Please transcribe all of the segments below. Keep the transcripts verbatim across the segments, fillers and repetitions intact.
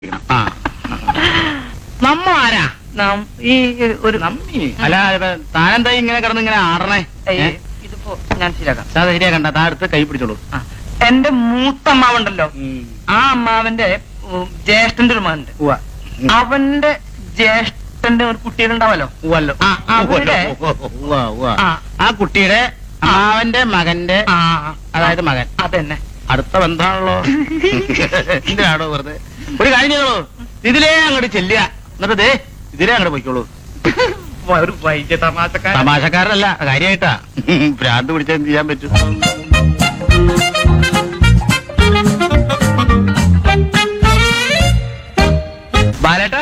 നമ്മ ആരാ ഈ ഒരു നമ്മി അല്ല താനെന്താ ഇങ്ങനെ കിടന്ന് ഇങ്ങനെ ആടണേ? ഇതിപ്പോ ഞാൻ ശരിയാക്കാം. അത് ശരിയാക്കണ്ട, താൻ അടുത്ത് കൈ പിടിച്ചോളൂ. എന്റെ മൂത്ത അമ്മാവുണ്ടല്ലോ, ആ അമ്മാവന്റെ ജ്യേഷ്ഠന്റെ ഒരു മകനുണ്ട്. അവന്റെ ജ്യേഷ്ഠന്റെ ഒരു കുട്ടികളുണ്ടാവല്ലോ. ആ കുട്ടിയുടെ അമ്മാവന്റെ മകന്റെ അതായത് മകൻ അതന്നെ അടുത്ത ബന്ധാണല്ലോ. എന്തിനാണോ വെറുതെ ഒരു കാര്യം ചെയ്തോളൂ, ഇതിലേ അങ്ങോട്ട് ചെല്ലുക, എന്നിട്ട് ദേ ഇതിലേ അങ്ങോട്ട് പോയിക്കോളൂ. ഒരു വൈദ്യ തമാശക്കാരൻ. തമാശക്കാരനല്ല, കാര്യമായിട്ടാ. ഭ്രാന്ത് പിടിച്ചാൽ എന്ത് ചെയ്യാൻ പറ്റും? ബാലേട്ട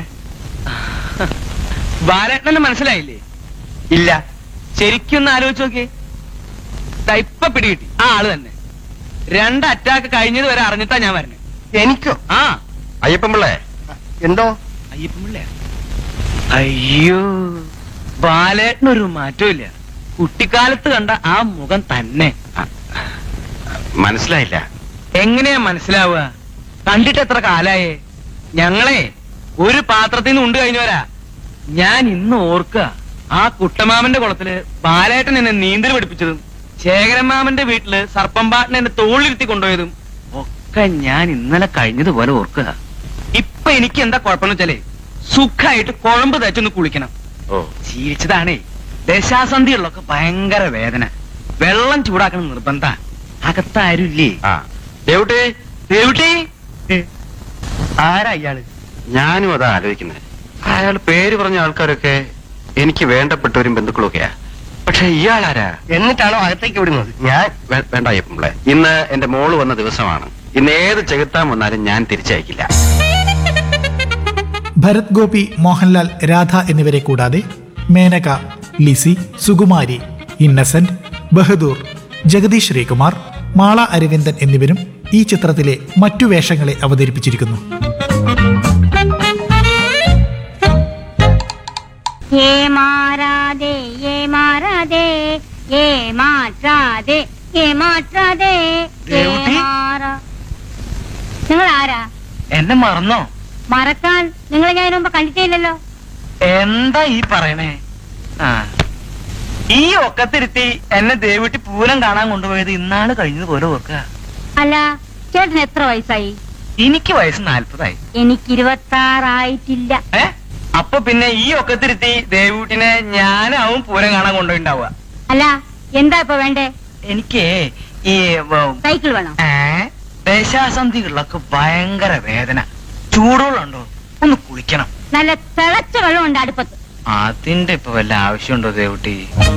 ബാലേട്ടനെ മനസ്സിലായില്ലേ? ഇല്ല. ശരിക്കും ഒന്ന് ആലോചിച്ച് നോക്കിയേ. ഇപ്പൊ പിടികിട്ടി, ആ ആള് തന്നെ. രണ്ട് അറ്റാക്ക് കഴിഞ്ഞത് വരെ അറിഞ്ഞിട്ടാ ഞാൻ വരണേ. എനിക്കോ? ആ അയ്യപ്പൻപിള്ളേ. എന്തോ അയ്യപ്പൻപിള്ളേ? അയ്യോ, ബാലേട്ടനൊരു മാറ്റവും ഇല്ല. കുട്ടിക്കാലത്ത് കണ്ട ആ മുഖം തന്നെ. മനസ്സിലായില്ല. എങ്ങനെയാ മനസ്സിലാവുക? കണ്ടിട്ട് എത്ര കാലായേ? ഞങ്ങളെ ഒരു പാത്രത്തിൽ നിന്ന് ഉണ്ട് കഴിഞ്ഞവരാ. ഞാൻ ഇന്ന് ഓർക്കുക, ആ കുട്ടമാമന്റെ കുളത്തില് ബാലേട്ടൻ എന്നെ നീന്തൽ പഠിപ്പിച്ചതും ശേഖരമാമന്റെ വീട്ടില് സർപ്പമ്പാട്ടിനെ എന്നെ തോളിലിരുത്തി കൊണ്ടുപോയതും ഒക്കെ ഞാൻ ഇന്നലെ കഴിഞ്ഞതുപോലെ ഓർക്കുക. ഇപ്പൊ എനിക്ക് എന്താ കുഴപ്പമെന്ന് വെച്ചാലേ, സുഖമായിട്ട് കുഴമ്പ് തേച്ചൊന്ന് കുളിക്കണം. ശീലിച്ചതാണേ. ദശാസന്ധികളിലൊക്കെ ഭയങ്കര വേദന. വെള്ളം ചൂടാക്കണം നിർബന്ധ. അകത്താരുല്ലേ? ആരാ ഇയാള്? ഞാനും അതാ ആലോചിക്കുന്നത്. അയാൾ പേര് പറഞ്ഞ ആൾക്കാരൊക്കെ എനിക്ക് വേണ്ടപ്പെട്ടവരും ബന്ധുക്കളൊക്കെയാ. പക്ഷെ ഇയാളാരാ? എന്നിട്ടാണോ അകത്തേക്ക് വിടുന്നത്? ഞാൻ വേണ്ട അയ്യപ്പൻപിള്ളേ, ഇന്ന് എന്റെ മോള് വന്ന ദിവസമാണ്. ഇന്ന് ഏത് ചെകുത്താൻ വന്നാലും ഞാൻ തിരിച്ചയക്കില്ല. ഭരത് ഗോപി, മോഹൻലാൽ, രാധ എന്നിവരെ കൂടാതെ മേനക, ലിസി, സുകുമാരി, ഇന്നസെന്റ്, ബഹദൂർ, ജഗദീഷ് ശ്രീകുമാർ, മാള അരവിന്ദൻ എന്നിവരും ഈ ചിത്രത്തിലെ മറ്റു വേഷങ്ങളെ അവതരിപ്പിച്ചിരിക്കുന്നു. നിങ്ങൾ ആരാ? എന്നെ മറന്നോ? മറക്കാൻ നിങ്ങളെ ഞാൻ മുമ്പ് കണ്ടിട്ടില്ലല്ലോ. എന്താ ഈ പറയണേ? ആ, ഈ ഒക്കത്തിരുത്തി എന്നെ ദേവിട്ടി പൂരം കാണാൻ കൊണ്ടുപോയത് ഇന്നാള് കഴിഞ്ഞതുപോലെ ഓർക്കുക. അല്ല, ചേട്ടന് എത്ര വയസ്സായി? എനിക്ക് വയസ്സ് നാല്പതായി. എനിക്ക് ഇരുപത്തി ആറായിട്ടില്ല. ഏ അപ്പൊ പിന്നെ ഈ ഒക്കത്തിരുത്തി ദേവിട്ടിനെ ഞാനാവും പൂരം കാണാൻ കൊണ്ടുപോയിണ്ടാവുക. അല്ല, എന്താ ഇപ്പൊ വേണ്ടേ? എനിക്ക് ഈ സൈക്കിൾ വേണം. ഏ ദേശാസന്ധികളിലൊക്കെ ഭയങ്കര വേദന. ചൂടുവെള്ളമുണ്ടോ? ഒന്ന് കുളിക്കണം. നല്ല തിളച്ച വെള്ളമുണ്ട് അടുപ്പത്ത്. അതിന്റെ ഇപ്പൊ വല്ല ആവശ്യമുണ്ടോ ദേവുട്ടി?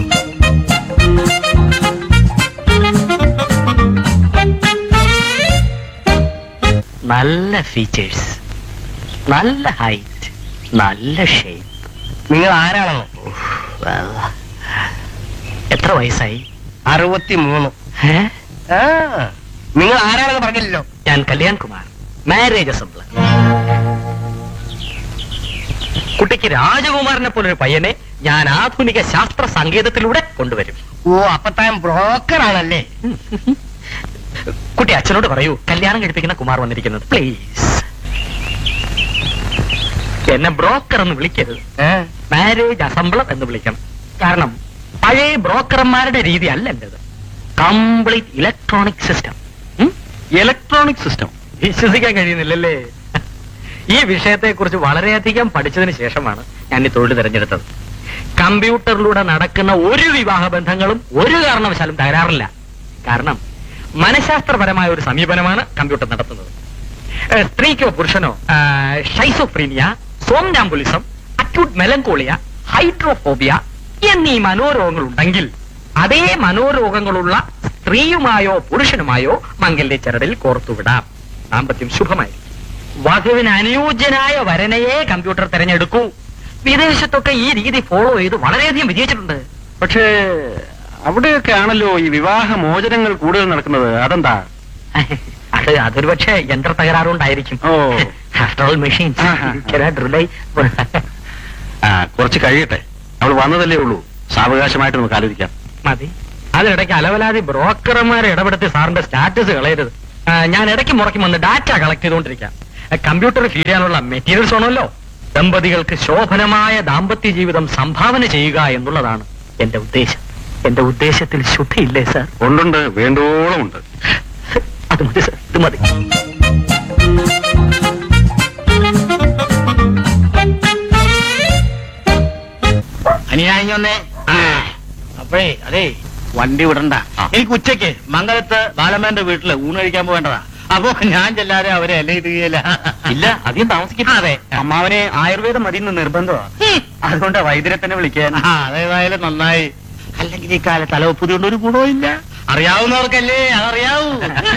നല്ല ഫീച്ചേഴ്സ്, നല്ല ഹൈറ്റ്, നല്ല ഷേപ്പ്. നിങ്ങൾ ആരാണോ? എത്ര വയസ്സായി? അറുപത്തി മൂന്ന്. നിങ്ങൾ ആരാണെന്ന് പറഞ്ഞില്ലല്ലോ. ഞാൻ കല്യാൺ കുമാർ, മാരേജ് അസംബ്ലർ. കുട്ടിക്ക് രാജകുമാരനെ പോലൊരു പയ്യനെ ഞാൻ ആധുനിക ശാസ്ത്ര സങ്കേതത്തിലൂടെ കൊണ്ടുവരും. ഓ, അപ്പൊ താൻ ബ്രോക്കർ ആണല്ലേ? കുട്ടി അച്ഛനോട് പറയൂ, കല്യാണം കഴിപ്പിക്കുന്ന കുമാർ വന്നിരിക്കുന്നത്. പ്ലീസ്, എന്നെ ബ്രോക്കർ എന്ന് വിളിക്കരുത്, മാരേജ് അസംബ്ലർ എന്ന് വിളിക്കണം. കാരണം പഴയ ബ്രോക്കർമാരുടെ രീതി അല്ല എന്റേത്. Complete electronic system. Electronic system വിശ്വസിക്കാൻ കഴിയുന്നില്ലല്ലേ? ഈ വിഷയത്തെ കുറിച്ച് വളരെയധികം പഠിച്ചതിന് ശേഷമാണ് ഞാൻ ഈ തൊഴിൽ തിരഞ്ഞെടുത്തത്. കമ്പ്യൂട്ടറിലൂടെ നടക്കുന്ന ഒരു വിവാഹ ബന്ധങ്ങളും ഒരു കാരണവശാലും തകരാറില്ല. കാരണം മനഃശാസ്ത്രപരമായ ഒരു സമീപനമാണ് കമ്പ്യൂട്ടർ നടത്തുന്നത്. സ്ത്രീക്കോ പുരുഷനോ schizophrenia, somnambulism, acute melancholia, hydrophobia എന്നീ മനോരോഗങ്ങൾ ഉണ്ടെങ്കിൽ അതേ മനോരോഗങ്ങളുള്ള സ്ത്രീയുമായോ പുരുഷനുമായോ മംഗല്യ ചരടിൽ കോർത്തുവിടാം. ദാമ്പത്യം ശുഭമായി. വധുവിന് അനുയോജ്യനായ വരനെയെ കമ്പ്യൂട്ടർ തിരഞ്ഞെടുക്കൂ. വിദേശത്തൊക്കെ ഈ രീതി ഫോളോ ചെയ്ത് വളരെയധികം വിജയിച്ചിട്ടുണ്ട്. പക്ഷേ അവിടെയൊക്കെ ആണല്ലോ ഈ വിവാഹ മോചനങ്ങൾ കൂടുതൽ നടക്കുന്നത്. അതെന്താ? അത് അതൊരു പക്ഷേ യന്ത്ര തകരാറുണ്ടായിരിക്കും. ഓ, ആഫ്റ്റർ ഓൾ മെഷീൻസ്. ആ, കുറച്ച് കഴിയട്ടെ. അവൾ വന്നതല്ലേ ഉള്ളൂ. സാവകാശമായിട്ട് നമുക്ക് ആലോചിക്കാം. മതി. അതിനിടയ്ക്ക് അലവലാതി ബ്രോക്കർമാരെ ഇടപെടുത്തി സാറിന്റെ സ്റ്റാറ്റസ് കളയരുത്. ഞാൻ ഇടയ്ക്ക് മുറയ്ക്കും വന്ന് ഡാറ്റ കളക്ട് ചെയ്തുകൊണ്ടിരിക്കാം. കമ്പ്യൂട്ടർ ഫീഡ് ചെയ്യാനുള്ള മെറ്റീരിയൽസ് ആണല്ലോ. ദമ്പതികൾക്ക് ശോഭനമായ ദാമ്പത്യ ജീവിതം സംഭാവന ചെയ്യുക എന്നുള്ളതാണ് എന്റെ ഉദ്ദേശം. എന്റെ ഉദ്ദേശത്തിൽ ശുദ്ധിയില്ലേ സാർ? ഉണ്ടുണ്ട്, വേണ്ടോളം ഉണ്ട്. അത് മതി സാർ, ഇത് മതി. അനിയാഞ്ഞൊന്നേ. അപ്പോഴേ അതെ, വണ്ടി വിടണ്ട. എനിക്ക് ഉച്ചയ്ക്ക് മംഗലത്ത് ബാലമ്മന്റെ വീട്ടില് ഊണ് കഴിക്കാൻ പോകേണ്ടതാ. അപ്പൊ ഞാൻ ചെല്ലാതെ അവരെ അല്ലേ ഇടുകയില്ല. ഇല്ല, അധികം താമസിക്കും. അതെ, അമ്മാവനെ ആയുർവേദം മതി എന്ന് നിർബന്ധമാണ്. അതുകൊണ്ട് വൈദ്യരെ തന്നെ വിളിക്കാൻ. ആ, അതേതായാലും നന്നായി. അല്ലെങ്കിൽ ഈ കാലത്ത് തലവപ്പുതി കൊണ്ട് ഒരു ഗുണവും ഇല്ല. അറിയാവുന്നവർക്കല്ലേ അതറിയാവൂ.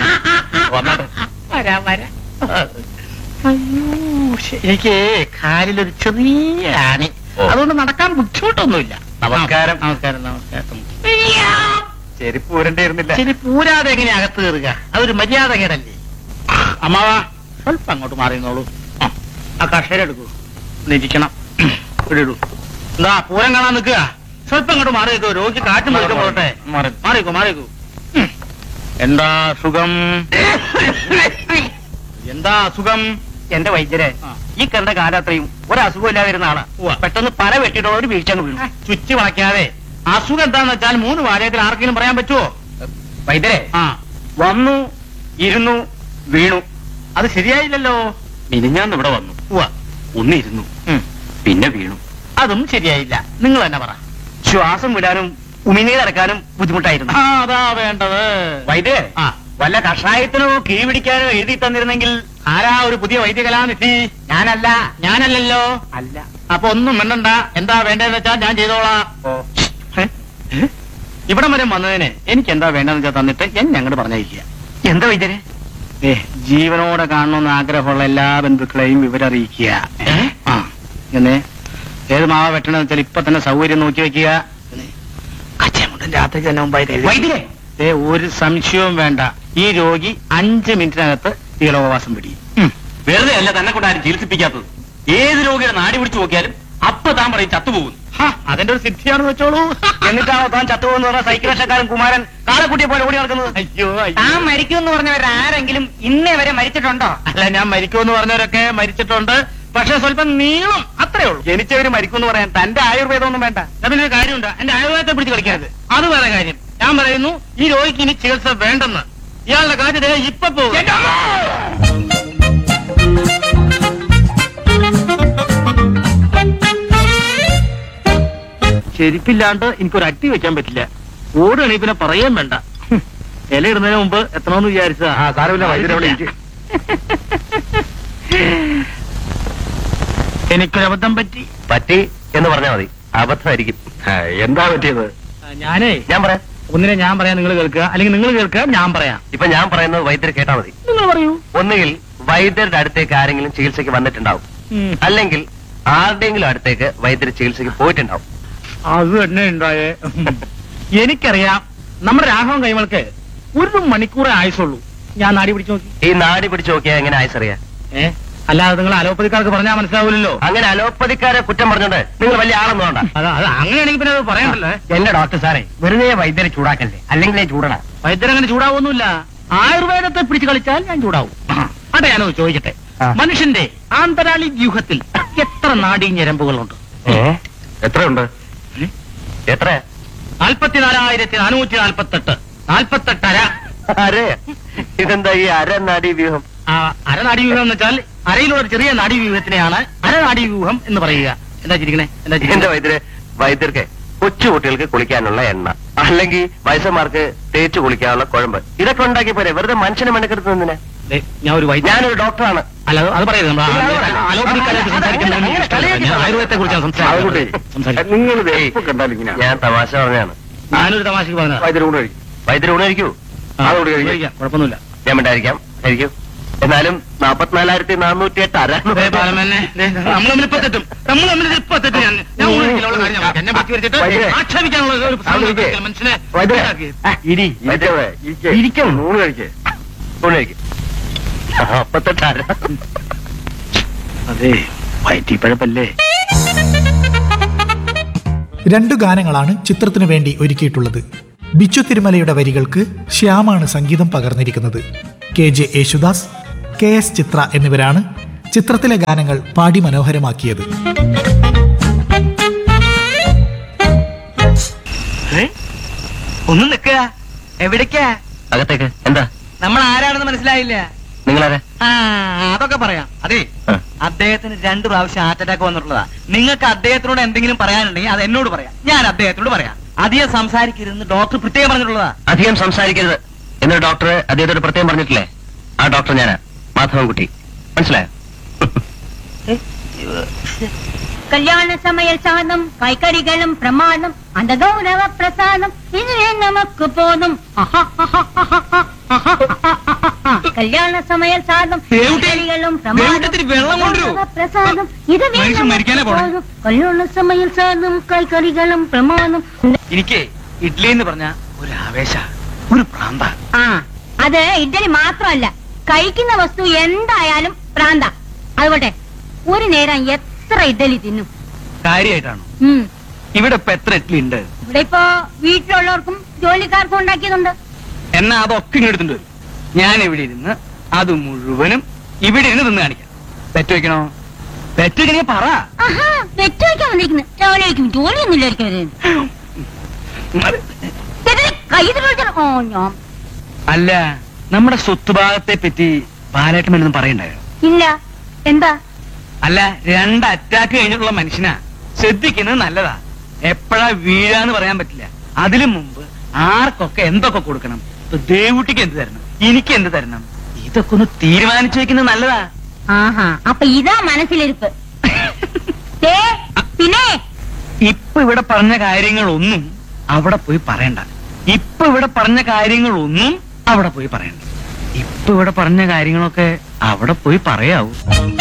വരാം വരാം. അയ്യോ, എനിക്ക് കാലിലൊരു ചെറിയ ആണി, അതുകൊണ്ട് നടക്കാൻ ബുദ്ധിമുട്ടൊന്നുമില്ല. നമസ്കാരം. നമസ്കാരം നമസ്കാരം. ചെരുപ്പ് ഊരണ്ടായിരുന്നില്ല. ശരി, പൂരാതെ എങ്ങനെ അകത്ത് കയറുക? അതൊരു മര്യാദ കേടല്ലേ. അമ്മാവാ, സ്വല്പം അങ്ങോട്ട് മാറിയുന്നോളൂ. ആ കഷേര എടുക്കൂ, നിരിക്കണം. ഇവിടെ ഇടൂ. എന്താ പൂരം കാണാൻ നിൽക്കുക? സ്വല്പം അങ്ങോട്ട് മാറി നിൽക്കൂ. രോഗി കാറ്റ് നിൽക്കാൻ പോട്ടെ. മാറിക്കൂ മാറിക്കൂ. എന്താ സുഖം? എന്താ അസുഖം? എന്റെ വൈദ്യരെ, ഈ കണ്ട കാലത്രയും ഒരു അസുഖം ഇല്ലാതിരുന്ന ആളാ. പെട്ടെന്ന് പല വെട്ടിയിട്ടുള്ള ഒരു വീഴ്ച അങ്ങ് വീണു. ചുറ്റി വളയ്ക്കാതെ. അസുഖം എന്താന്ന് വെച്ചാൽ മൂന്ന് വാരത്തിൽ ആർക്കെങ്കിലും പറയാൻ പറ്റുമോ? വൈദ്യരെ, ആ, വന്നു, ഇരുന്നു, വീണു. അത് ശരിയായില്ലല്ലോ. മിനിഞ്ഞാന്ന് ഇവിടെ വന്നു, ഉവ്വ. ഒന്നിരുന്നു, ഉം. പിന്നെ വീണു. അതും ശരിയായില്ല. നിങ്ങൾ തന്നെ പറ. ശ്വാസം വിടാനും ഉമിനീരടക്കാനും ബുദ്ധിമുട്ടായിരുന്നു. ആ, അതാ വേണ്ടത്. വൈദ്യരെ, ആ, വല്ല കഷായത്തിനോ കീ പിടിക്കാനോ എഴുതി തന്നിരുന്നെങ്കിൽ. ആരാ ഒരു പുതിയ വൈദ്യകലാനിധി? ഞാനല്ല. ഞാനല്ലല്ലോ. അല്ല. അപ്പൊ ഒന്നും മിണ്ടണ്ട. എന്താ വേണ്ടതെന്ന് വെച്ചാൽ ഞാൻ ചെയ്തോളാം. ഓ, ഇവിടം വരെ വന്നതിന് എനിക്ക് എന്താ വേണ്ടതെന്ന് വെച്ചാൽ തന്നിട്ട് എന്നെ അങ്ങോട്ട് പറഞ്ഞയക്കുക. എന്താ വൈദ്യരെ? ഏ, ജീവനോടെ കാണണമെന്ന് ആഗ്രഹമുള്ള എല്ലാ ബന്ധുക്കളെയും വിവരറിയിക്കുക. ആ, എന്നെ ഏത് മാവ വെട്ടണമെന്ന് വെച്ചാൽ ഇപ്പൊ തന്നെ സൗകര്യം നോക്കി വെക്കുക. കച്ചമുണ്ടൻ രാത്രി തന്നെ മുമ്പായി വൈദ്യരെ, ഏ, ഒരു സംശയവും വേണ്ട. ഈ രോഗി അഞ്ച് മിനിറ്റിനകത്ത് തീലോപവാസം പിടിയും. വെറുതെ അല്ല തന്നെ കൊണ്ട് ആരും ചികിത്സിപ്പിക്കാത്തത്. ഏത് രോഗിയുടെ നാടി പിടിച്ചു നോക്കിയാലും അപ്പൊ താൻ പറയും ചത്തുപോകുന്നു. അതിന്റെ ഒരു സിദ്ധിയാണെന്ന് വെച്ചോളൂ. എന്നിട്ടാണോ താൻ ചത്തുപോകുന്ന പറഞ്ഞ സൈക്കിൾ രക്ഷക്കാരൻ കുമാരൻ കാളക്കുട്ടിയെ പോലെ ഓടി നടക്കുന്നത്? അയ്യോ അയ്യോ. താൻ മരിക്കുമെന്ന് പറഞ്ഞവരാരെങ്കിലും ഇന്നേ വരെ മരിച്ചിട്ടുണ്ടോ? അല്ല, ഞാൻ മരിക്കുമെന്ന് പറഞ്ഞവരൊക്കെ മരിച്ചിട്ടുണ്ട്. പക്ഷെ സ്വല്പം നീളം, അത്രേ ഉള്ളൂ. ജനിച്ചവര് മരിക്കുമെന്ന് പറയാൻ തന്റെ ആയുർവേദം ഒന്നും വേണ്ട. അതിന് ഒരു കാര്യമുണ്ട്. എന്റെ ആയുർവേദത്തെ പിടിച്ച് കളിക്കരുത്. അത് വേറെ കാര്യം. ഞാൻ പറയുന്നു, ഈ രോഗിക്ക് ഇനി ചികിത്സ വേണ്ടെന്ന്. ഇയാളുടെ കാര്യം ഇപ്പൊ പോകും. ചെരുപ്പില്ലാണ്ട് എനിക്കൊരു അട്ടി വെക്കാൻ പറ്റില്ല. ഓടുകണി പിന്നെ പറയാൻ വേണ്ട. ഇല ഇടുന്നതിന് മുമ്പ് എത്തണമെന്ന് വിചാരിച്ചതാ. ആ, സാരമില്ല, വൈദ്യരെ അവിടെ ഇരിക്ക്. എനിക്കൊരു അബദ്ധം പറ്റി. പറ്റി എന്ന് പറഞ്ഞാൽ മതി, അബദ്ധമായിരിക്കും. എന്താ പറ്റിയത്? ഞാനേ ഞാൻ പറയാം. ഒന്നിനെ ഞാൻ പറയാം, നിങ്ങൾ കേൾക്കുക. അല്ലെങ്കിൽ നിങ്ങൾ കേൾക്കുക, ഞാൻ പറയാം. ഇപ്പൊ ഞാൻ പറയുന്നത് വൈദ്യർ കേട്ടാ മതി. നിങ്ങൾ പറയൂ. ഒന്നുകിൽ വൈദ്യരുടെ അടുത്തേക്ക് ആരെങ്കിലും ചികിത്സയ്ക്ക് വന്നിട്ടുണ്ടാവും, അല്ലെങ്കിൽ ആരുടെയെങ്കിലും അടുത്തേക്ക് വൈദ്യർ ചികിത്സയ്ക്ക് പോയിട്ടുണ്ടാവും. അത് തന്നെ ഉണ്ടായേ. എനിക്കറിയാം, നമ്മുടെ രാഘവൻ കൈമൾക്ക് ഒരു മണിക്കൂറേ ആയുസുള്ളൂ. ഞാൻ നാടി പിടിച്ചു നോക്കി. ഈ നാടി പിടിച്ചു നോക്കിയാൽ എങ്ങനെ ആയുസറിയാം? ഏ, അല്ലാതെ നിങ്ങൾ അലോപ്പതിക്കാർക്ക് പറഞ്ഞാൽ മനസ്സിലാവില്ലല്ലോ. അങ്ങനെ അലോപ്പതിക്കാരെ കുറ്റം പറഞ്ഞോണ്ട് നിങ്ങൾ വലിയ ആളൊന്നും വേണ്ട. അതാ അത് അങ്ങനെയാണെങ്കിൽ പിന്നെ അത് പറയണ്ടല്ലേ. എന്റെ ഡോക്ടർ സാറേ, വെറുതെ വൈദ്യരെ ചൂടാക്കല്ലേ, അല്ലെങ്കിൽ ചൂടണ. വൈദ്യരങ്ങനെ ചൂടാവൊന്നുമില്ല. ആയുർവേദത്തെ പിടിച്ചു കളിച്ചാൽ ഞാൻ ചൂടാവും. അതെ, ഞാനത് ചോദിക്കട്ടെ. ആ. മനുഷ്യന്റെ ആന്തരാളി വ്യൂഹത്തിൽ എത്ര നാഡീ ഞരമ്പുകളുണ്ട്? എത്രയുണ്ട്? എത്ര? നാൽപ്പത്തിനാലായിരത്തി നാനൂറ്റി നാൽപ്പത്തെട്ട്. നാൽപ്പത്തെട്ടര. അരെ, ഇതെന്താ ഈ അര നാഡീ വ്യൂഹം? ആ, അരനാഡീ വ്യൂഹം എന്ന് വെച്ചാൽ അരയിലുള്ള ഒരു ചെറിയ നാഡീ വ്യൂഹത്തിനെയാണ് അരനാഡീ വ്യൂഹം എന്ന് പറയുക. എന്താ ചിരിക്കണേ? എന്താ എന്റെ ചിരിക്കണേ? വൈദ്യരെ, വൈദ്യർക്ക് കൊച്ചുകുട്ടികൾക്ക് കുളിക്കാനുള്ള എണ്ണ, അല്ലെങ്കിൽ വയസ്സന്മാർക്ക് തേച്ചു കുളിക്കാനുള്ള കുഴമ്പ്, ഇതൊക്കെ ഉണ്ടാക്കി പോരെ. വെറുതെ മനുഷ്യനെ മെനക്കെടുത്ത് നിന്നെ. ദേ, ഞാൻ ഒരു വൈദ്യ ഞാനൊരു ഡോക്ടറാണ്. അല്ല, അത് പറയരുത്. നമ്മൾ ഇല്ല, അത് പറയണ്ട. അലോപ്പതിക്കാരായിട്ട് സംസാരിക്കുന്നത് എനിക്ക് ഇഷ്ടമല്ല. ഞാൻ ആയുർവേദത്തെ കുറിച്ചാണ് സംസാരിക്കുന്നത്. നിങ്ങൾ ഞാൻ തമാശ പറഞ്ഞാണ്. ഞാനൊരു തമാശക്ക് പറഞ്ഞ വൈദ്യർ ഊണ് കഴിക്കും. വൈദ്യർ ഊണ് കഴിക്കൂ. അതോട് കഴിക്കാം. കുഴപ്പമൊന്നുമില്ല. ഞാൻ മിണ്ടായിരിക്കാം, കഴിക്കൂ. എന്നാലും നാപ്പത്തിനാലായിരത്തി നാനൂറ്റി എട്ട് അര. നമ്മൾ തമ്മിൽ ഇപ്പൊ തെറ്റും. നമ്മൾ തമ്മിൽ ഇപ്പൊ തെറ്റും. ഞാൻ ഞാൻ ഊണ് കഴിക്കില്ല. ഉള്ള കാര്യം ഞാൻ പറയാം. എന്നെ പറ്റി വെച്ചിട്ട് വൈദ്യരെ. ആക്ഷേപിക്കാനുള്ള ഒരു പ്രശ്നം ഉണ്ടാക്കില്ല. മനുഷ്യനെ ഇരിക്കും. ഊണ് കഴിക്കേ. ഊണ് കഴിക്കും. നാപ്പത്തെട്ട് അര. അതെ, വയറ്റിപ്പഴപ്പല്ലേ. രണ്ടു ഗാനങ്ങളാണ് ചിത്രത്തിനു വേണ്ടി ഒരുക്കിയിട്ടുള്ളത്. ബിച്ചു തിരുമലയുടെ വരികൾക്ക് ശ്യാമാണ് സംഗീതം പകർന്നിരിക്കുന്നത്. K J Yesudas, K S ചിത്ര എന്നിവരാണ് ചിത്രത്തിലെ ഗാനങ്ങൾ പാടി മനോഹരമാക്കിയത്. ഒന്ന് നിക്കുക. എവിടേക്കാ? അകത്തേക്ക്. എന്താ? നമ്മൾ ആരാണെന്ന് മനസ്സിലായില്ല. നിങ്ങളാരെ? ആ അതൊക്കെ പറയാം. അതെ, ആ. അദ്ദേഹത്തിന് രണ്ടു പ്രാവശ്യം ഹാർട്ട് അറ്റാക്ക് വന്നിട്ടുള്ളതാ. നിങ്ങൾക്ക് അദ്ദേഹത്തിനോട് എന്തെങ്കിലും പറയാനുണ്ടെങ്കിൽ അത് എന്നോട് പറയാം, ഞാൻ അദ്ദേഹത്തോട് പറയാം. അധികം സംസാരിക്കരുതെന്ന് ഡോക്ടർ പ്രത്യേകം പറഞ്ഞിട്ടുള്ളതാ. അധികം സംസാരിക്കരുത് എന്നൊരു ഡോക്ടർ അദ്ദേഹത്തോട് പ്രത്യേകം പറഞ്ഞിട്ടില്ലേ? ആ ഡോക്ടർ ഞാനാ, മാധവൻകുട്ടി. മനസ്സിലായോ? കല്യാണ സമയ സാധനം കൈക്കറികളും പ്രമാണം അന്ത ഗൗരവ പ്രസാദം ഇതിനെ നമുക്ക് പോന്നും കല്യാണ സമയ സാധനം കൈക്കറികളും ദേവുട്ടി, വെള്ളം കൊണ്ടുവരൂ. പ്രസാദം ഇത് മനുഷ്യൻ മരിക്കാനാ പോണെ. കല്യാണ സമയ സാധനം കൈക്കറികളും പ്രമാണം. എനിക്ക് ഇഡ്ലി എന്ന് പറഞ്ഞ ഒരു ആവേശ, ഒരു പ്രാന്ത. ആ അത് ഇഡ്ഡലി മാത്രമല്ല, കഴിക്കുന്ന വസ്തു എന്തായാലും പ്രാന്ത. അതുകൊട്ടെ ഒരു നേരം എത്ര ഇഡ്ഡലി തിന്നും? കാര്യമായിട്ടാണോ? ഉം. ഇവിടെ ഇപ്പൊ എത്ര ഇഡ്ലി ഉണ്ട്? ഇവിടെ ഇപ്പോ വീട്ടിലുള്ളവർക്കും ജോലിക്കാർക്കും ഉണ്ടാക്കിയതുണ്ട്. എന്നാ അതൊക്കെ ഇങ്ങനെ എടുത്തിട്ട് വരും. ഞാൻ ഇവിടെ ഇരുന്ന് അത് മുഴുവനും ഇവിടെ ഇരുന്ന് തിന്ന് കാണിക്കാം. പെറ്റ് വെക്കണോ? പെറ്റ് വെക്കണേ പറ. ആഹാ, വെറ്റ് വയ്ക്കാൻ വന്നിരിക്കുന്നു. രാവിലെ വയ്ക്കും, ജോലിയൊന്നും ഇല്ലായിരിക്കും. ഓ ഞാൻ അല്ല, നമ്മുടെ സ്വത്ത് ഭാഗത്തെ പറ്റി ബാലേട്ടൻ എന്നൊന്നും പറയണ്ടായോ? ഇല്ല. എന്താ? അല്ല, രണ്ട് അറ്റാക്ക് കഴിഞ്ഞിട്ടുള്ള മനുഷ്യനാ, ശ്രദ്ധിക്കുന്നത് നല്ലതാ. എപ്പോഴാ വീഴാന്ന് പറയാൻ പറ്റില്ല. അതിനു മുമ്പ് ആർക്കൊക്കെ എന്തൊക്കെ കൊടുക്കണം, ഇപ്പൊ ദേവുട്ടിക്ക് എന്ത് തരണം, എനിക്ക് എന്ത് തരണം, ഇതൊക്കെ ഒന്ന് തീരുമാനിച്ചു വെക്കുന്നത് നല്ലതാ. ആഹാ, അപ്പൊ ഇതാ മനസ്സിലിരിപ്പ്. ദേ, പിന്നെ ഇപ്പൊ ഇവിടെ പറഞ്ഞ കാര്യങ്ങളൊന്നും അവിടെ പോയി പറയണ്ട. ഇപ്പൊ ഇവിടെ പറഞ്ഞ കാര്യങ്ങളൊന്നും അവിടെ പോയി പറയണ്ട. ഇപ്പൊ ഇവിടെ പറഞ്ഞ കാര്യങ്ങളൊക്കെ അവിടെ പോയി പറയാവൂ.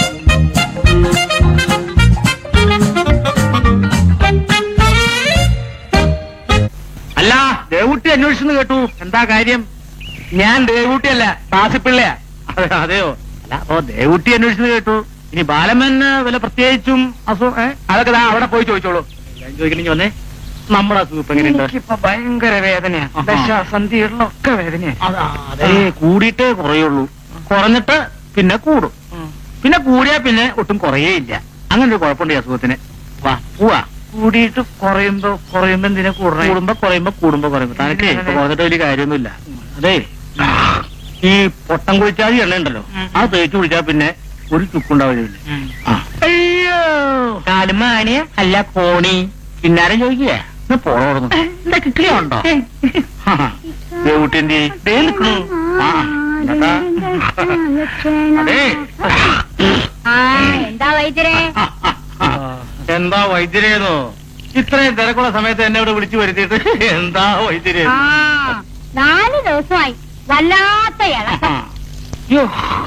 അല്ല, ദേവുട്ടി അന്വേഷിച്ചെന്ന് കേട്ടു. എന്താ കാര്യം? ഞാൻ ദേവൂട്ടിയല്ല, ബാസിപ്പിള്ളയാ. അതെ, അതെയോ? അല്ല, അപ്പൊ ദേവുട്ടി അന്വേഷിച്ചെന്ന് കേട്ടു. ഇനി ബാലമ്മന് വല്ല പ്രത്യേകിച്ചും അസു ഏ? അതൊക്കെ ദാ അവിടെ പോയി ചോദിച്ചോളൂ. ഞാൻ ചോദിക്കണെങ്കിൽ വന്നേ, നമ്മുടെ അസുഖം ഇപ്പൊ എങ്ങനെയുണ്ട്? എനിക്കിപ്പോ ഭയങ്കര വേദനയാ. ആഹാ. ദശാസന്ധികളിലൊക്കെ വേദനയാ. അതാ, അതേ കൂടിയിട്ടേ കുറയുള്ളൂ. കുറഞ്ഞിട്ട് പിന്നെ കൂടും. പിന്നെ കൂടിയാ പിന്നെ ഒട്ടും കുറയേയില്ല. അങ്ങനെ ഒരു കുഴപ്പമുണ്ട് ഈ അസുഖത്തിന്. വാ പോവാ. കൂടിയിട്ട് കുറയുമ്പോ കുറയുമ്പോ എന്തിനാ കൂടണേ? കൂടുമ്പോ കുറയുമ്പോ കൂടുമ്പോ കുറയുമ്പോ തനിക്ക് ഇപ്പൊ കുറഞ്ഞിട്ട് വലിയ കാര്യമൊന്നുമില്ല. അതേ, ഈ പൊട്ടം കുളിച്ചാതി എണ്ണ ഉണ്ടല്ലോ, അത് തേച്ച് കുളിച്ചാ പിന്നെ ഒരു ചുക്കുണ്ടാവില്ല. അയ്യോ, കാലുമാണിയ അല്ല കോണി. പിന്നാരും ചോദിക്കേ പോണോർന്നു എന്താ കിട്ടിയുണ്ടോ? ദേവുട്ടിന്റെ ദേ നിക്കണു. ആ എന്താ? അതേ, ആ എന്താ വൈദ്യരെ? എന്താ വൈദ്യരേന്നോ? ഇത്രയും തിരക്കുള്ള സമയത്ത് എന്നെ ഇവിടെ വിളിച്ചു വരുത്തിയിട്ട് എന്താ വൈദ്യരേ? ആ നാല് ദിവസമായി വല്ലാത്ത ഇളക്കം. യ്യോ.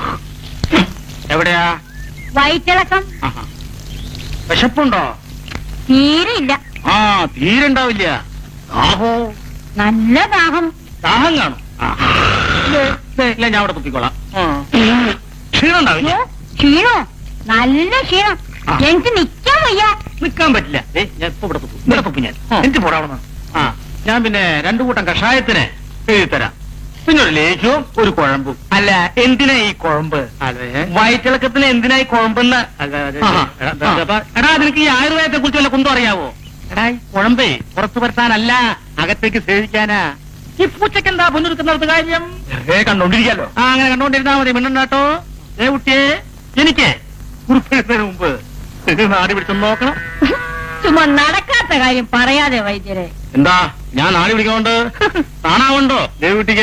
എവിടെയാ? വയറ്റിളക്കം ആഹാ. വിശപ്പുണ്ടോ? തീരെ ഇല്ല. ആ തീരെ ഉണ്ടാവില്ല. ദാഹോ? നല്ല ദാഹം. ദാഹം കാണും. ആ. ദേ, ദേ, ഇല്ല, ഞാൻ അവിടെ കുത്തിക്കോളാം. ആ. ക്ഷീണം ഉണ്ടാവില്ല. അയ്യോ, ക്ഷീണോ? നല്ല ക്ഷീണം. ആ. എനിക്ക് നിക്കാൻ വയ്യ. നിൽക്കാൻ പറ്റില്ല. ഏ ഞാൻ ഇപ്പൊ ഇവിടെ തുപ്പും. ഇവിടെ തുപ്പും ഞാൻ. എനിക്ക് പോടാവുന്ന. ആ ഞാൻ പിന്നെ രണ്ടു കൂട്ടം കഷായത്തിന് എഴുതി തരാം. പിന്നെ ഒരു ലേഖ്യവും ഒരു കുഴമ്പും. അല്ല, എന്തിനാ ഈ കുഴമ്പ്? അതെ. വയറ്റിളക്കത്തിന് എന്തിനാ ഈ കുഴമ്പെന്ന്? ആഹാ. എടാ, നിനക്ക് ഈ ആയുർവേദത്തെ കുറിച്ച് വല്ല കുന്തം അറിയാവോ? എടാ, ഈ കുഴമ്പേ പുറത്തു വരുത്താനല്ല, അകത്തേക്ക് സേവിക്കാനാ. ഈ പൂച്ചക്ക് എന്താ പൊന്നെടുക്കുന്നിടത്ത് കാര്യം? വെറുതെ കണ്ടോണ്ടിരിക്കാലോ. ആ അങ്ങനെ കണ്ടോണ്ടിരുന്നാ മതി. മിണ്ടോ ഏ കുട്ടിയെ, എനിക്ക് കുറിപ്പെടുന്നതിന് മുമ്പ് നാടി പിടിച്ചൊന്ന് നോക്കണം. ചുമ്മാ നടക്കാത്ത കാര്യം പറയാതെ വൈദ്യരെ. എന്താ ഞാൻ നാടി പിടിക്കണോണ്ട് കാണാവുണ്ടോ ദേവുട്ടിക്ക്?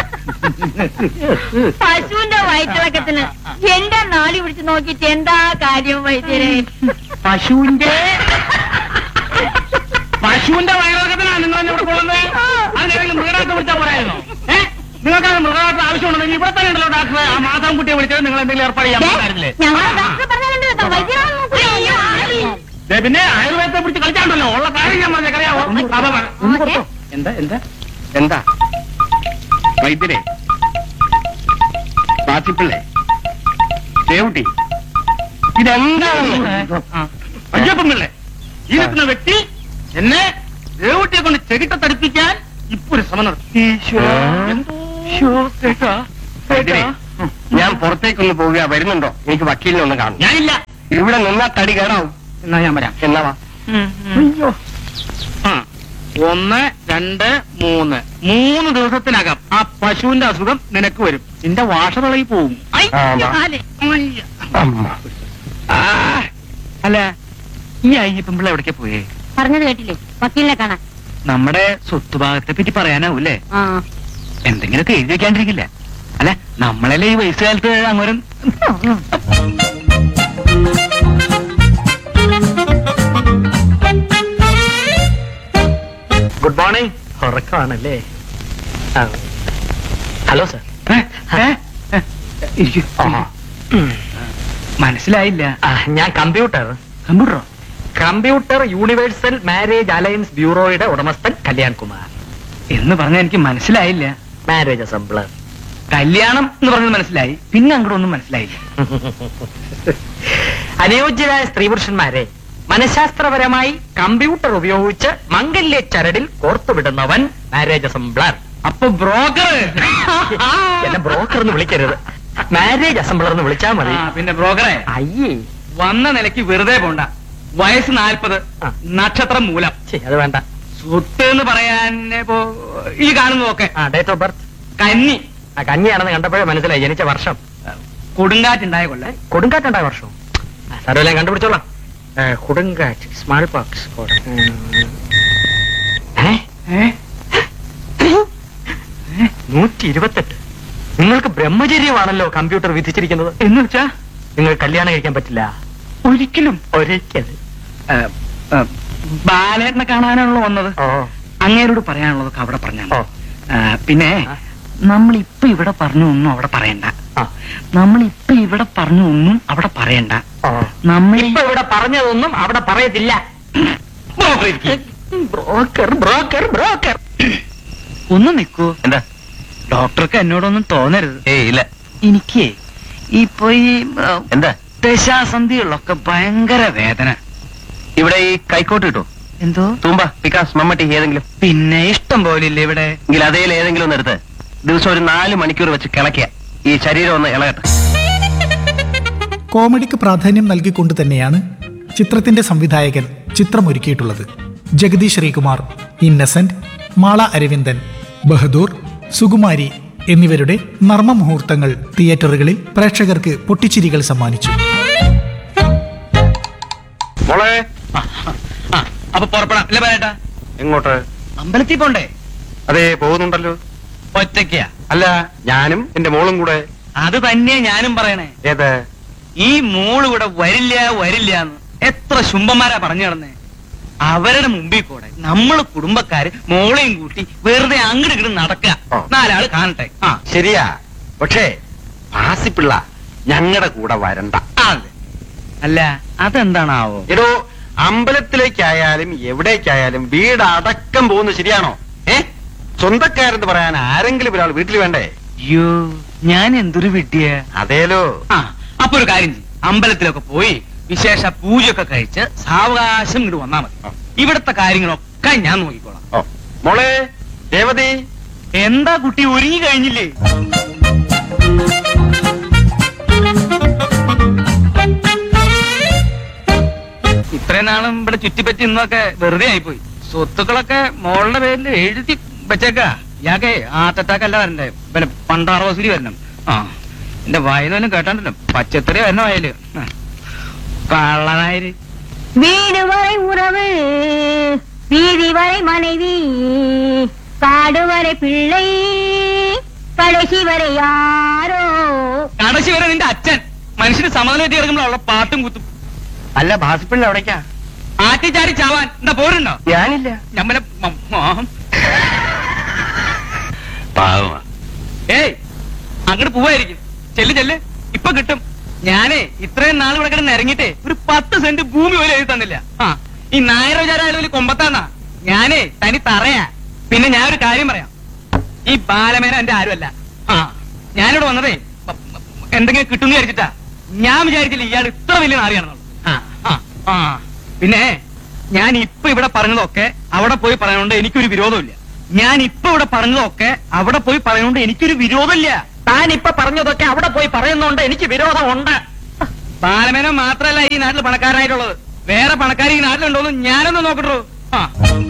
പശുവിന്റെ വയറ്റിളക്കത്തിന് എന്റെ നാടി പിടിച്ച് നോക്കിട്ട് എന്താ കാര്യം വൈദ്യരെ? പശുവിന്റെ പശുവിന്റെ വയറിളക്കത്തിനാണ് നിങ്ങൾ എന്നെ ഇവിടെ കൊള്ളുന്നത്? അതിനെങ്കിലും മൃഗഡോക്ടറെ വിളിച്ചാൽ പോരായിരുന്നോ? ഏഹ് നിങ്ങൾക്ക് മൃഗഡോക്ടർ ആവശ്യമുണ്ടെങ്കിൽ ഇവിടെ തന്നെ ഉണ്ടല്ലോ ഡോക്ടറെ. ആ മാധവൻ കുട്ടിയെ വിളിച്ചത് നിങ്ങൾ എന്തെങ്കിലും ഏർപ്പാട് ചെയ്യാൻ പറ്റില്ലേ? ഞങ്ങളെ ഡോക്ടർ പറഞ്ഞാലുണ്ട് കേട്ടോ, വൈദ്യരാണെന്ന് നോക്കൂല. പിന്നെ ആയുർവേദത്തെ പിടിച്ച് കളിച്ചാണ്ടല്ലോ ഉള്ള കാര്യം ഞാൻ പറഞ്ഞ അറിയാവോ? എന്താ എന്താ എന്താ വൈദ്യരെ, ബാച്ചിപ്പിള്ളേ, ദേവുട്ടി, ഇതെന്താണ്? അയ്യപ്പമില്ലേ, ഈ നിൽക്കുന്ന വ്യക്തി എന്നെ ദേവുട്ടിയെ കൊണ്ട് ചെകിട്ട തടിപ്പിക്കാൻ ഇപ്പൊ ഒരു ശ്രമം നടത്തി. ഞാൻ പുറത്തേക്കൊന്ന് പോവുക. വരുന്നുണ്ടോ? എനിക്ക് വക്കീലിനെ ഒന്ന് കാണും. ഞാനില്ല. ഇവിടെ നിന്നാ തടി കേടാവും. എന്നാ ഞാൻ വരാം. എന്നാ വാ. അയ്യോ. ആ, ഒന്ന് രണ്ട് മൂന്ന് മൂന്ന് ദിവസത്തിനകം ആ പശുവിന്റെ അസുഖം നിനക്ക് വരും. നിന്റെ വാഷതളയിൽ പോവും. ഐ, ആ, വാ. കാല്. അയ്യ. അമ്മ. ആ, അല്ല ഈ അയ്യപ്പൻ പിള്ള എവിടേക്കാ പോയേ? പറഞ്ഞത് കേട്ടില്ലേ, വക്കീലിനെ കാണാൻ. നമ്മുടെ സ്വത്തുഭാഗത്തെ പറ്റി പറയാനാവൂല്ലേ? ആ എന്തെങ്കിലുമൊക്കെ എഴുതി വെക്കാണ്ടിരിക്കില്ല. അല്ല നമ്മളല്ലേ ഈ വയസ്സുകാലത്ത് അങ്ങോരം. Good morning. ഉറക്കമാണല്ലേ? Hello sir. മനസ്സിലായില്ല. ഞാൻ computer കമ്പ്യൂട്ടറോ computer universal marriage alliance ബ്യൂറോയുടെ ഉടമസ്ഥൻ കല്യാൺ കുമാർ എന്ന് പറഞ്ഞാൽ എനിക്ക് മനസ്സിലായില്ല. Marriage assembler. കല്യാണം എന്ന് പറഞ്ഞത് മനസ്സിലായി, പിന്നെ അങ്ങോട്ടൊന്നും മനസ്സിലായില്ല. അനുയോജ്യരായ സ്ത്രീ പുരുഷന്മാരെ മനഃശാസ്ത്രപരമായി കമ്പ്യൂട്ടർ ഉപയോഗിച്ച് മംഗല്യ ചരടിൽ കോർത്തുവിടുന്നവൻ മാരേജ് അസംബ്ലർ. അപ്പൊ ബ്രോക്കർ എന്നെ ബ്രോക്കർ എന്ന് വിളിക്കരുത്, മാരേജ് അസംബ്ലർ എന്ന് വിളിച്ചാൽ മതി. പിന്നെ ബ്രോക്കറെ അയ്യേ വന്ന നിലയ്ക്ക് വെറുതെ പോണ്ട. വയസ്സ് നാൽപ്പത്, നക്ഷത്രം മൂലം. അത് വേണ്ട. സ്വത്ത് എന്ന് പറയാൻ ഇപ്പോ ഈ കാണുന്നതൊക്കെ ഡേറ്റ് ഓഫ് ബർത്ത് കന്നി. ആ കന്നിയാണെന്ന് കണ്ടപ്പോഴേ മനസ്സിലായി. ജനിച്ച വർഷം കൊടുങ്കാറ്റുണ്ടായ കൊല്ലം. കൊടുങ്കാറ്റുണ്ടായ വർഷം സാരമില്ല, കണ്ടുപിടിച്ചോളാം. കൊടുങ്കാറ്റ്, സ്മാൾ പോക്സ്. നൂറ്റി ഇരുപത്തെട്ട്. നിങ്ങൾക്ക് ബ്രഹ്മചര്യമാണല്ലോ കമ്പ്യൂട്ടർ വിധിച്ചിരിക്കുന്നത്. എന്ന് വെച്ചാ നിങ്ങൾ കല്യാണം കഴിക്കാൻ പറ്റില്ല ഒരിക്കലും. ഒരിക്കലും. ബാലേട്ടനെ കാണാനാണല്ലോ വന്നത്. അങ്ങേരോട് പറയാനുള്ളതൊക്കെ അവിടെ പറഞ്ഞാണോ? പിന്നെ നമ്മളിപ്പൊ ഇവിടെ പറഞ്ഞു ഒന്നും അവിടെ പറയണ്ട. നമ്മളിപ്പൊ ഇവിടെ പറഞ്ഞു ഒന്നും അവിടെ പറയണ്ട. നമ്മളിപ്പോ ഇവിടെ പറഞ്ഞതൊന്നും അവിടെ പറയത്തില്ല. Broker broker broker. ഒന്ന് നിൽക്കൂ. എന്താ? ഡോക്ടർക്ക് എന്നോടൊന്നും തോന്നരുത്. ഏയ് ഇല്ല. എനിക്ക് ഇപ്പൊ ഈ എന്താ ദശാസന്ധികളിലൊക്കെ ഭയങ്കര വേദന. ഇവിടെ ഈ കൈക്കോട്ട് കിട്ടോ? എന്തോ തൂമ്പ, പിക്കാസ്, മമ്മട്ടി ഏതെങ്കിലും? പിന്നെ ഇഷ്ടം പോലില്ലേ ഇവിടെ? എങ്കിൽ അതേൽ ഏതെങ്കിലും ഒന്ന് എടുത്ത് ദിവസം ഒരു നാല് മണിക്കൂർ വെച്ച് കിളക്കുക. ഈ ശരീരം ഒന്ന് ഇളകട്ടെ. കോമഡിക്ക് പ്രാധാന്യം നൽകിക്കൊണ്ട് തന്നെയാണ് ചിത്രത്തിന്റെ സംവിധായകൻ ചിത്രമൊരുക്കിയിട്ടുള്ളത്. ജഗദീഷ് ശ്രീകുമാർ, ഇന്നസെന്റ്, മാള അരവിന്ദൻ, ബഹദൂർ, സുകുമാരി എന്നിവരുടെ നർമ്മ മുഹൂർത്തങ്ങൾ തിയേറ്ററുകളിൽ പ്രേക്ഷകർക്ക് പൊട്ടിച്ചിരികൾ സമ്മാനിച്ചു. മോളെ, അപ്പൊ പുറപ്പെടാം അല്ലേ പറയട്ടാ? എങ്ങോട്ട്? അമ്പലത്തിൽ പോണ്ടേ? അതെ, പോകുന്നുണ്ടല്ലോ. ഒറ്റയ്ക്കാ? അല്ല, ഞാനും എന്റെ മോളും കൂടെ. അത് തന്നെയാ ഞാനും പറയണേ. ഏത്? ഈ മോള് ഇവിടെ വരില്ല വരില്ല എന്ന് എത്ര ശുംഭന്മാരാ പറഞ്ഞു നടന്നേ. അവരുടെ മുമ്പിൽ കൂടെ നമ്മള് കുടുംബക്കാര് മോളെയും കൂട്ടി വെറുതെ അങ്ങോട്ട് ഇങ്ങോട്ട് നടക്കുക. നാലാള് കാണട്ടെ. ആ ശരിയാ. പക്ഷേ ആസിപ്പിള്ള ഞങ്ങളുടെ കൂടെ വരണ്ട. അതെ. അല്ല അതെന്താണാവോ? എടോ, അമ്പലത്തിലേക്കായാലും എവിടേക്കായാലും വീട് അടക്കം പോകുന്നത് ശരിയാണോ? ഏ സ്വന്തക്കാരെന്ന് പറയാൻ ആരെങ്കിലും ഒരാൾ വീട്ടിൽ വേണ്ടേ? അയ്യോ, ഞാൻ എന്തൊരു വിട്ടിയ. അതേലോ. ആ അപ്പൊ ഒരു കാര്യം ചെയ്യും, അമ്പലത്തിലൊക്കെ പോയി വിശേഷ പൂജയൊക്കെ കഴിച്ച് സാവകാശം ഇങ്ങോട്ട് വന്നാ മതി. ഇവിടത്തെ കാര്യങ്ങളൊക്കെ ഞാൻ നോക്കിക്കോളാം. ഓ മോളെ രേവതി, എന്താ കുട്ടി ഒരുങ്ങി കഴിഞ്ഞില്ലേ? ഇത്രയും നാളും ഇവിടെ ചുറ്റിപ്പറ്റി ഇന്നൊക്കെ വെറുതെ ആയിപ്പോയി. സ്വത്തുക്കളൊക്കെ മോളുടെ പേരിൽ എഴുതി വെച്ചേക്കാ. ഇയാക്കെ ഹാർട്ട് അറ്റാക്ക് അല്ല വരണ്ടേ, പിന്നെ പണ്ടാറ് വസൂലി വരണം. ആ എന്റെ വായനൊന്നും കേട്ടാണ്ടല്ലോ, പച്ചത്തറി വരണ വയല് കള്ളനായിര്. வீடு வரை உறவு, வீதி வரை மனைவி, காடு வரை பிள்ளை, கடைசி வரை யாரோ. കടശി വരെ നിന്റെ അച്ഛൻ മനുഷ്യന് സമാധാനമായിട്ട് കിടക്കുമ്പോൾ ഉള്ള പാട്ടും കുത്തും. അല്ല ഭാസിപ്പിള്ള എവിടേക്കാ? ആറ്റിച്ചാടി ചാവാൻ എന്താ പോരുണ്ടോ? ഞാനില്ല. ഞമ്മലെ പാവമാ. ഏയ് അങ്ങോട്ട് പോവായിരിക്കും. ചെല്ല് ചെല്ല്, ഇപ്പൊ കിട്ടും. ഞാനേ ഇത്രയും നാൾ ഇവിടെ കിടന്ന് ഇറങ്ങിട്ടേ ഒരു പത്ത് സെന്റ് ഭൂമി പോലും എഴുതി തന്നില്ല. ആ ഈ നായരോചാരായാലും കൊമ്പത്താന്നാ. ഞാനേ തനി തറയാ. പിന്നെ ഞാനൊരു കാര്യം പറയാം, ഈ ബാലമേന എന്റെ ആരുമല്ല. ആ ഞാനിവിടെ വന്നതേ എന്തെങ്കിലും കിട്ടുമെന്ന് വിചാരിച്ചിട്ടാ. ഞാൻ വിചാരിച്ചില്ല ഇയാൾ ഇത്ര വലിയ നാറിയാണെന്നുള്ളത്. ആ ആ ആ പിന്നെ ഞാൻ ഇപ്പൊ ഇവിടെ പറഞ്ഞതൊക്കെ അവിടെ പോയി പറയുന്നോണ്ട് എനിക്കൊരു വിരോധമില്ല. ഞാൻ ഇപ്പൊ ഇവിടെ പറഞ്ഞതൊക്കെ അവിടെ പോയി പറയുന്നോണ്ട് എനിക്കൊരു വിരോധമില്ല. താൻ ഇപ്പൊ പറഞ്ഞതൊക്കെ അവിടെ പോയി പറയുന്നുണ്ട്, എനിക്ക് വിരോധമുണ്ട്. ബാലമേനോ മാത്രല്ല ഈ നാട്ടിൽ പണക്കാരായിട്ടുള്ളത്, വേറെ പണക്കാർ ഈ നാട്ടിലുണ്ടോന്ന് ഞാനൊന്ന് നോക്കട്ടു. ആ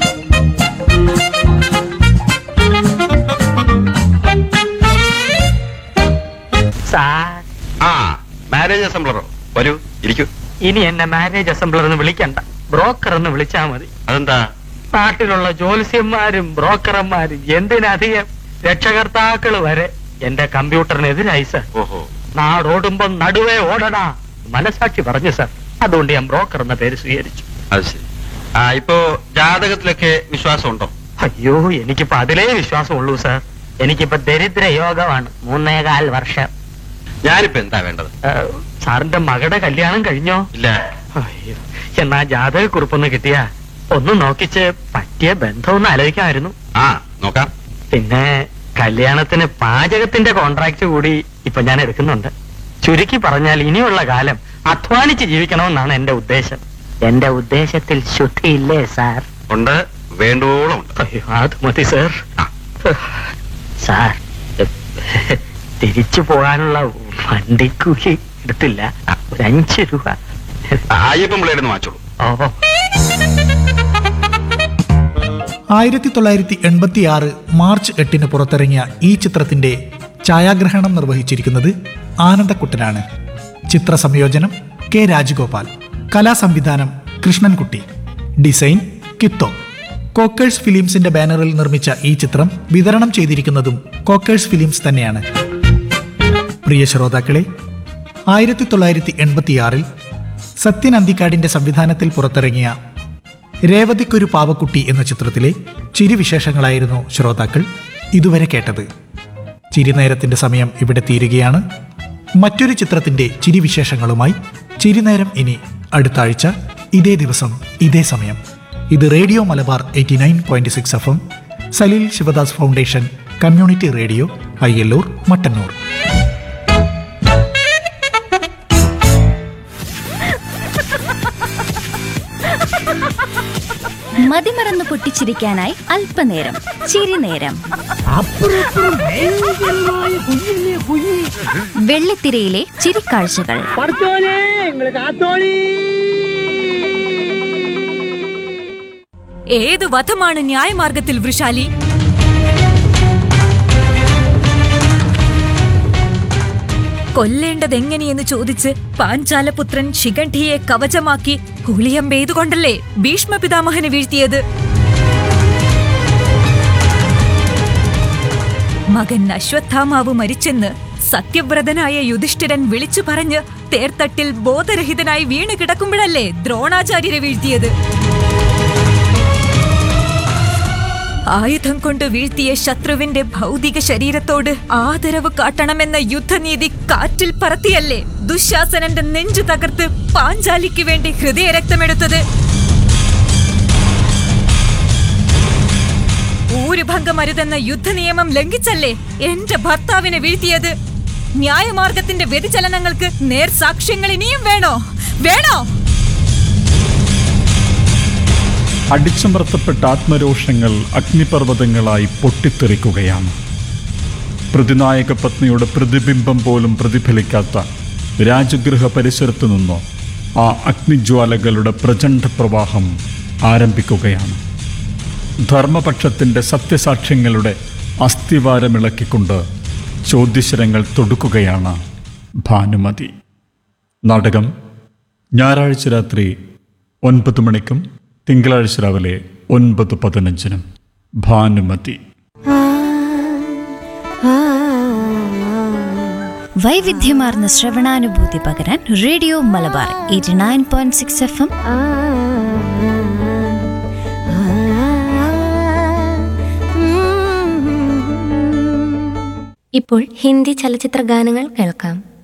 സാർ, ആ മാരേജ് അസംബ്ലറോ, വരൂ ഇരിക്കൂ. ഇനി എന്നെ മാരേജ് അസംബ്ലർ എന്ന് വിളിക്കണ്ട, ബ്രോക്കർ എന്ന് വിളിച്ചാ മതി. അതെന്താ? നാട്ടിലുള്ള ജ്യോത്സ്യന്മാരും ബ്രോക്കർമാരും എന്തിനധികം രക്ഷകർത്താക്കള് വരെ എന്റെ കമ്പ്യൂട്ടറിനെതിരായി സർ. ഓഹോ, നാടോടുമ്പോ നടുവേ ഓടടാ മനസാക്ഷി പറഞ്ഞു സർ. അതുകൊണ്ട് ഞാൻ ബ്രോക്കർ എന്ന പേര് സ്വീകരിച്ചു. അത് ശരി. ആ ഇപ്പോ ജാതകത്തിലൊക്കെ വിശ്വാസമുണ്ടോ? അയ്യോ, എനിക്കിപ്പോ അതിലേ വിശ്വാസമുള്ളൂ സർ. എനിക്കിപ്പോ ദരിദ്ര യോഗമാണ്, മൂന്നേകാൽ വർഷം. ഞാനിപ്പോ എന്താ വേണ്ടത്? ഏഹ്, സാറിന്റെ മകളുടെ കല്യാണം കഴിഞ്ഞോ? ഇല്ല. അയ്യോ, എന്നാ ജാതക കുറിപ്പൊന്ന് കിട്ടിയാ ഒന്ന് നോക്കിച്ച് പറ്റിയ ബന്ധം ഒന്ന് ആലോചിക്കാമായിരുന്നു. ആ നോക്കാം. പിന്നെ കല്യാണത്തിന് പാചകത്തിന്റെ കോൺട്രാക്ട് കൂടി ഇപ്പൊ ഞാൻ എടുക്കുന്നുണ്ട്. ചുരുക്കി പറഞ്ഞാൽ ഇനിയുള്ള കാലം അധ്വാനിച്ച് ജീവിക്കണമെന്നാണ് എന്റെ ഉദ്ദേശം. എന്റെ ഉദ്ദേശത്തിൽ ശുദ്ധിയില്ലേ സാർ? ഉണ്ട്, വേണ്ടോളം ഉണ്ട്. അയ്യോ, അത് മതി സാർ. ആ. സാർ, തിരിച്ചു പോകാനുള്ള വണ്ടിക്കൂലി എടുത്തില്ല, ഒരു അഞ്ച് രൂപ. ആ, അയ്യപ്പൻ പിള്ളേരുന്ന് വാങ്ങിച്ചോളൂ. ഓ, ആയിരത്തി തൊള്ളായിരത്തി എൺപത്തി ആറ് മാർച്ച് എട്ടിന് പുറത്തിറങ്ങിയ ഈ ചിത്രത്തിന്റെ ഛായാഗ്രഹണം നിർവഹിച്ചിരിക്കുന്നത് ആനന്ദക്കുട്ടനാണ്. ചിത്ര സംയോജനം കെ രാജഗോപാൽ, കലാസംവിധാനം കൃഷ്ണൻകുട്ടി, ഡിസൈൻ കിത്തോ. കോക്കേഴ്സ് ഫിലിംസിന്റെ ബാനറിൽ നിർമ്മിച്ച ഈ ചിത്രം വിതരണം ചെയ്തിരിക്കുന്നതും കോക്കേഴ്സ് ഫിലിംസ് തന്നെയാണ്. പ്രിയ ശ്രോതാക്കളെ, ആയിരത്തി തൊള്ളായിരത്തി എൺപത്തിയാറിൽ സത്യൻ അന്തിക്കാടിന്റെ സംവിധാനത്തിൽ പുറത്തിറങ്ങിയ രേവതിക്കൊരു പാവക്കുട്ടി എന്ന ചിത്രത്തിലെ ചിരിവിശേഷങ്ങളായിരുന്നു ശ്രോതാക്കൾ ഇതുവരെ കേട്ടത്. ചിരിനേരത്തിന്റെ സമയം ഇവിടെ തീരുകയാണ്. മറ്റൊരു ചിത്രത്തിന്റെ ചിരിവിശേഷങ്ങളുമായി ചിരിനേരം ഇനി അടുത്ത ആഴ്ച ഇതേ ദിവസം ഇതേ സമയം. ഇത് radio Malabar eighty nine point six F M, Saleel Sivadas foundation community radio, Ayyallur, Mattannur. മതിമറന്ന് പൊട്ടിച്ചിരിക്കാനായി അല്പനേരം ചിരിനേരം. വെള്ളിത്തിരയിലെ ചിരിക്കാഴ്ചകൾ. ഏതു വധമാണ് ന്യായമാർഗത്തിൽ വൃഷാലി? കൊല്ലേണ്ടതെങ്ങനെയെന്ന് ചോദിച്ച് പാഞ്ചാലപുത്രൻ ശിഖണ്ഡിയെ കവചമാക്കി ഹുളിയമ്പെയ്തുകൊണ്ടല്ലേ ഭീഷ്മ പിതാമഹനെ വീഴ്ത്തിയത്? മകൻ അശ്വത്ഥാമാവ് മരിച്ചെന്ന് സത്യവ്രതനായ യുധിഷ്ഠിരൻ വിളിച്ചു പറഞ്ഞ് തേർത്തട്ടിൽ ബോധരഹിതനായി വീണ് കിടക്കുമ്പോഴല്ലേ ദ്രോണാചാര്യരെ വീഴ്ത്തിയത്? ആയുധം കൊണ്ട് വീഴ്ത്തിയ ശത്രുവിന്റെ ഭൗതിക ശരീരത്തോട് ആദരവ് കാട്ടണമെന്ന യുദ്ധനീതി കാറ്റിൽ പറത്തിയല്ലേ ദുശാസനന്റെ നെഞ്ചു തകർത്ത് പാഞ്ചാലിക്ക് വേണ്ടി ഹൃദയരക്തമെടുത്തത്? ഊരുഭംഗമരുതെന്ന യുദ്ധനിയമം ലംഘിച്ചല്ലേ എന്റെ ഭർത്താവിനെ വീഴ്ത്തിയത്? ന്യായമാർഗത്തിന്റെ വ്യതിചലനങ്ങൾക്ക് നേർ സാക്ഷ്യങ്ങൾ ഇനിയും വേണോ വേണോ? അടിച്ചമർത്തപ്പെട്ട ആത്മരോഷങ്ങൾ അഗ്നിപർവ്വതങ്ങളായി പൊട്ടിത്തെറിക്കുകയാണ്. പ്രതിനായക പത്നിയുടെ പ്രതിബിംബം പോലും പ്രതിഫലിക്കാത്ത രാജഗൃഹ പരിസരത്തു നിന്നോ ആ അഗ്നിജ്വാലകളുടെ പ്രചണ്ഡ പ്രവാഹം ആരംഭിക്കുകയാണ്. ധർമ്മപക്ഷത്തിൻ്റെ സത്യസാക്ഷ്യങ്ങളുടെ അസ്ഥിവാരമിളക്കിക്കൊണ്ട് ചോദ്യശരങ്ങൾ തൊടുക്കുകയാണ് ഭാനുമതി. നാടകം ഞായറാഴ്ച രാത്രി ഒൻപത് മണിക്കും തിങ്കളാഴ്ച രാവിലെ ഒൻപത് പതിനഞ്ചിനും. ഭാനുമതി. വൈവിധ്യമാർന്ന ശ്രവണാനുഭൂതി പകരാൻ radio Malabar eighty nine point six F M. ഇപ്പോൾ ഹിന്ദി ചലച്ചിത്ര ഗാനങ്ങൾ കേൾക്കാം.